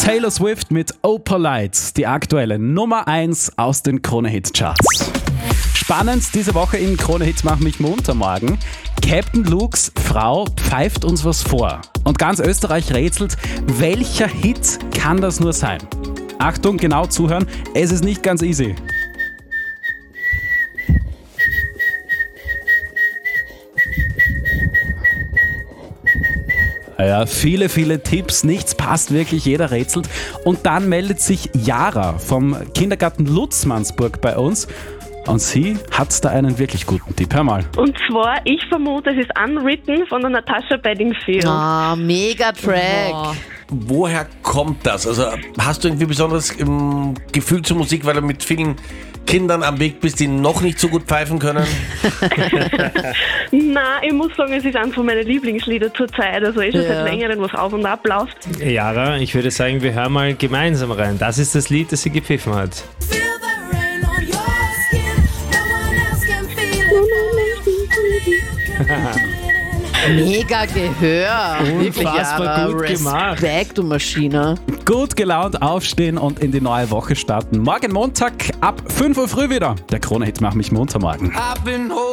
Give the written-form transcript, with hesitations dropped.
Taylor Swift mit Opalite, die aktuelle Nummer 1 aus den Krone-Hit-Charts. Spannend diese Woche in Krone-Hits Mach mich munter morgen. Captain Lukes Frau pfeift uns was vor. Und ganz Österreich rätselt, welcher Hit kann das nur sein? Achtung, genau zuhören, es ist nicht ganz easy. Ja, viele Tipps, nichts passt wirklich, jeder rätselt. Und dann meldet sich Jara vom Kindergarten Lutzmannsburg bei uns. Und sie hat da einen wirklich guten Tipp. Hör mal. Und zwar, ich vermute, es ist Unwritten von der Natasha Bedingfield. Ah, mega Track. Woher kommt das? Also hast du irgendwie besonderes Gefühl zur Musik, weil du mit vielen Kindern am Weg bist, die noch nicht so gut pfeifen können? Nein, ich muss sagen, es ist eines von meinen Lieblingslieder zur Zeit. Also ist es seit längerem, was auf und ab läuft. Jara, ich würde sagen, wir hören mal gemeinsam rein. Das ist das Lied, das sie gepfiffen hat. Mega Gehör. Unfassbar gut gemacht. Respekt, du Maschine. Gut gelaunt aufstehen und in die neue Woche starten. Morgen Montag ab 5 Uhr früh wieder. Der Krone-Hit Mach mich munter morgen.